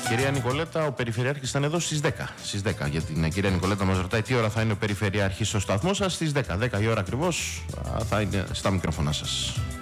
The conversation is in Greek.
Κυρία Νικολέτα, ο Περιφερειάρχης ήταν εδώ στις 10. Στις 10. Για την κυρία Νικολέτα μας ρωτάει τι ώρα θα είναι ο Περιφερειάρχης στο σταθμό σας. Στις 10. 10 η ώρα ακριβώς θα είναι στα μικρόφωνα σας.